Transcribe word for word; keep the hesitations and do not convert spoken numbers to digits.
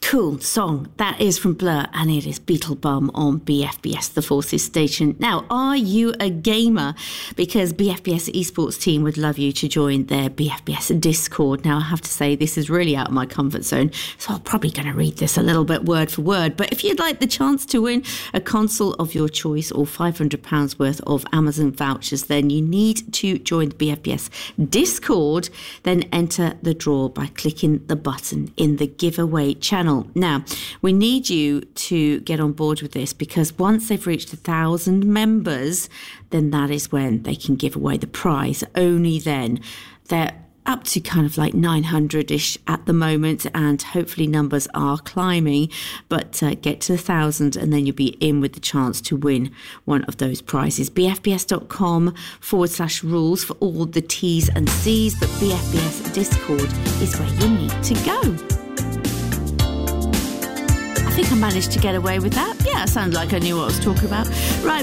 cool song. That is from Blur, and it is Beetlebum on B F B S, the Forces station. Now, are you a gamer? Because B F B S esports team would love you to join their B F B S Discord. Now, I have to say, this is really out of my comfort zone, so I'm probably going to read this a little bit word for word. But if you'd like the chance to win a console of your choice or five hundred pounds worth of Amazon vouchers, then you need to join the B F B S Discord, then enter the draw by clicking the button in the giveaway channel. Now, we need you to get on board with this, because once they've reached a thousand members, then that is when they can give away the prize. Only then. They're up to kind of like nine hundred-ish at the moment, and hopefully numbers are climbing, but uh, get to a thousand and then you'll be in with the chance to win one of those prizes. bfbs.com forward slash rules for all the T's and C's, but B F B S Discord is where you need to go. I think I managed to get away with that. Yeah, it sounded like I knew what I was talking about. Right.